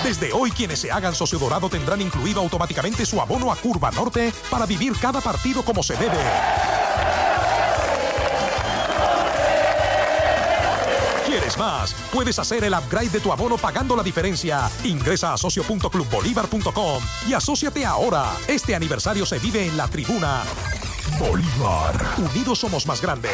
Desde hoy, quienes se hagan socio dorado tendrán incluido automáticamente su abono a Curva Norte para vivir cada partido como se debe. ¿Quieres más? Puedes hacer el upgrade de tu abono pagando la diferencia. Ingresa a socio.clubbolívar.com y asóciate ahora. Este aniversario se vive en la tribuna. Bolívar. Unidos somos más grandes.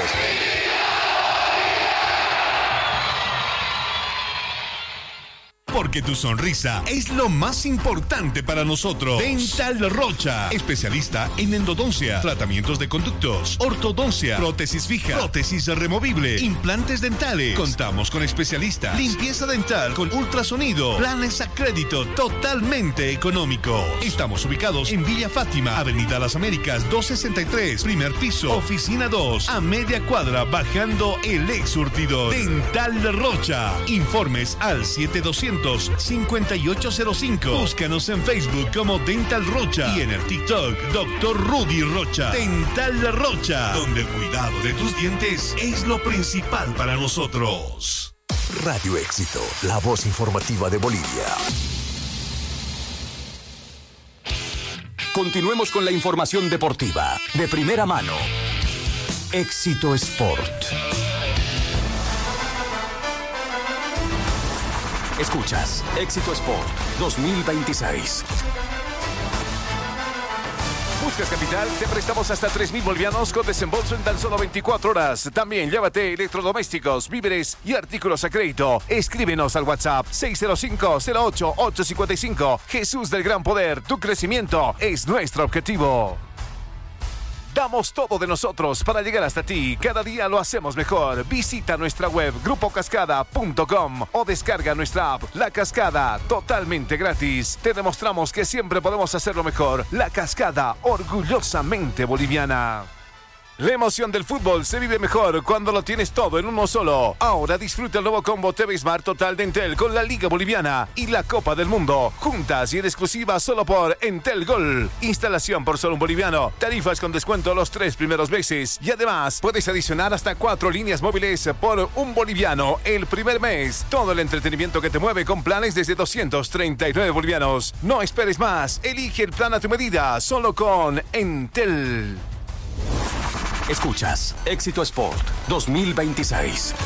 Porque tu sonrisa es lo más importante para nosotros. Dental Rocha, especialista en endodoncia, tratamientos de conductos, ortodoncia, prótesis fija, prótesis removible, implantes dentales. Contamos con especialistas, limpieza dental con ultrasonido, planes a crédito totalmente económico. Estamos ubicados en Villa Fátima, Avenida Las Américas 263, primer piso, oficina 2, a media cuadra bajando el ex surtidor. Dental Rocha. Informes al 7805. Búscanos en Facebook como Dental Rocha y en el TikTok Dr. Rudy Rocha. Dental Rocha, donde el cuidado de tus dientes es lo principal para nosotros. Radio Éxito, la voz informativa de Bolivia. Continuemos con la información deportiva de primera mano. Éxito Sport. Escuchas Éxito Sport 2026. ¿Buscas capital? Te prestamos hasta 3.000 bolivianos con desembolso en tan solo 24 horas. También llévate electrodomésticos, víveres y artículos a crédito. Escríbenos al WhatsApp 605-08-855. Jesús del Gran Poder, tu crecimiento es nuestro objetivo. Damos todo de nosotros para llegar hasta ti. Cada día lo hacemos mejor. Visita nuestra web grupocascada.com o descarga nuestra app La Cascada totalmente gratis. Te demostramos que siempre podemos hacerlo mejor. La Cascada, orgullosamente boliviana. La emoción del fútbol se vive mejor cuando lo tienes todo en uno solo. Ahora disfruta el nuevo combo TV Smart Total de Entel con la Liga Boliviana y la Copa del Mundo. Juntas y en exclusiva solo por Entel Gol. Instalación por solo un boliviano. Tarifas con descuento los 3 primeros meses. Y además puedes adicionar hasta 4 líneas móviles por un boliviano el primer mes. Todo el entretenimiento que te mueve con planes desde 239 bolivianos. No esperes más. Elige el plan a tu medida solo con Entel. Escuchas Éxito Sport 2026.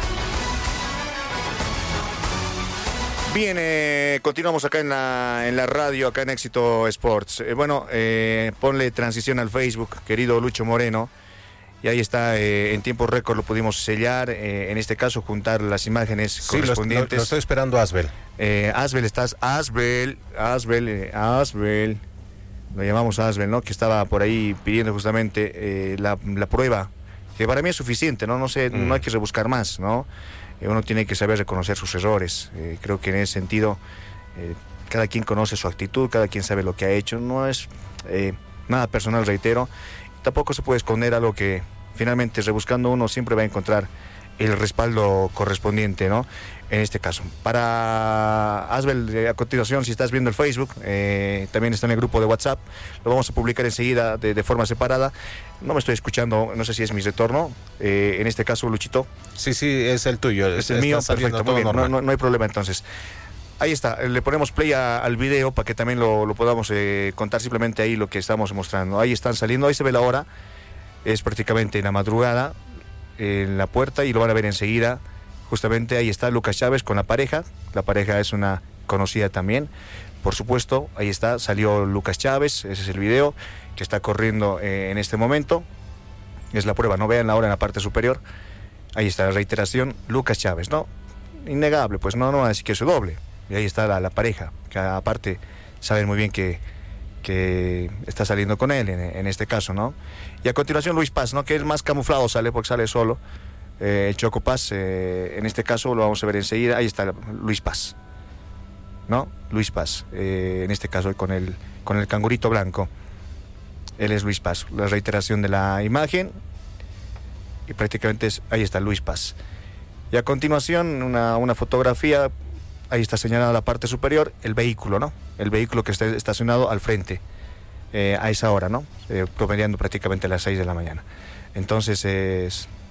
Bien, continuamos acá en la radio, acá en Éxito Sports. Ponle transición al Facebook, querido Lucho Moreno. Y ahí está, en tiempo récord lo pudimos sellar, en este caso juntar las imágenes correspondientes. Lo estoy esperando, Asbel. Asbel, estás, Asbel. Lo llamamos Asbel, ¿no? Que estaba por ahí pidiendo justamente la prueba, que para mí es suficiente, ¿no? No sé, no hay que rebuscar más, ¿no? Uno tiene que saber reconocer sus errores. Creo que en ese sentido, cada quien conoce su actitud, cada quien sabe lo que ha hecho. No es nada personal, reitero. Tampoco se puede esconder algo que finalmente rebuscando uno siempre va a encontrar el respaldo correspondiente, ¿no? En este caso. Para Asbel, a continuación, si estás viendo el Facebook, también está en el grupo de WhatsApp, lo vamos a publicar enseguida de forma separada. No me estoy escuchando, no sé si es mi retorno, en este caso, Luchito. Sí, es el tuyo. Es el mío, perfecto, muy bien, no hay problema entonces. Ahí está, le ponemos play al video para que también lo podamos contar simplemente ahí lo que estamos mostrando. Ahí están saliendo, ahí se ve la hora, es prácticamente en la madrugada, en la puerta, y lo van a ver enseguida. Justamente ahí está Lucas Chávez con la pareja es una conocida también, por supuesto. Ahí está, salió Lucas Chávez, ese es el video que está corriendo en este momento, es la prueba, no vean la hora en la parte superior, ahí está la reiteración, Lucas Chávez, ¿no? Innegable, pues no va a decir que es su doble, y ahí está la pareja, que aparte saben muy bien que está saliendo con él en este caso, ¿no? Y a continuación Luis Paz, ¿no? Que el más camuflado sale porque sale solo. Choco Paz, en este caso lo vamos a ver enseguida. Ahí está Luis Paz, ¿no? Luis Paz, en este caso con el cangurito blanco. Él es Luis Paz. La reiteración de la imagen y prácticamente ahí está Luis Paz. Y a continuación una fotografía. Ahí está señalada la parte superior, el vehículo, ¿no? El vehículo que está estacionado al frente a esa hora, ¿no? Promediando prácticamente a las 6 de la mañana. Entonces